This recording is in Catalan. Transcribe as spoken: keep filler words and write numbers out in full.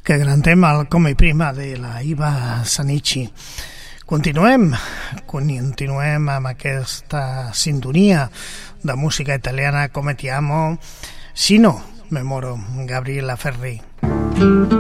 Que gran tema, el Come Prima de la Iva Sanici. Continuem, continuem amb aquesta sintonia de música italiana, Come Ti Amo, Si No Me Moro, Gabriela Ferri.